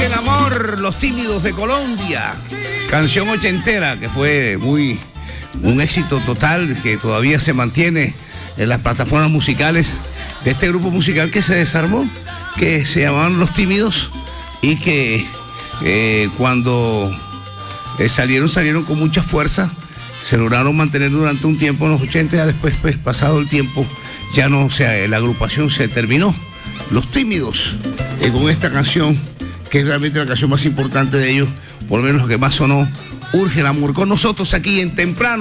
Urge el amor, Los Tímidos de Colombia. Canción ochentera que fue un éxito total, que todavía se mantiene en las plataformas musicales de este grupo musical que se desarmó, que se llamaban Los Tímidos, y que cuando salieron con mucha fuerza, se lograron mantener durante un tiempo en los 80, ya después, pues, pasado el tiempo, ya no, o sea, la agrupación se terminó. Los Tímidos, con esta canción, que es realmente la canción más importante de ellos, por lo menos lo que más sonó, Urge el amor. Con nosotros aquí en Temprano.